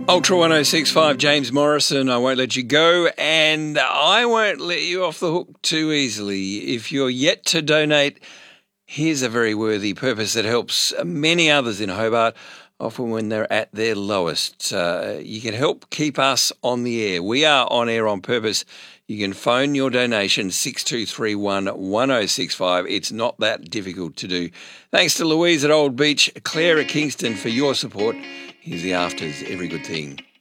Ultra 1065, James Morrison, I won't let you go, and I won't let you off the hook too easily. If you're yet to donate, here's a very worthy purpose that helps many others in Hobart, often when they're at their lowest. You can help keep us on the air. We are on air on purpose. You can phone your donation 6231 1065. It's not that difficult to do. Thanks to Louise at Old Beach, Claire at Kingston for your support. Here's the afters, every good thing.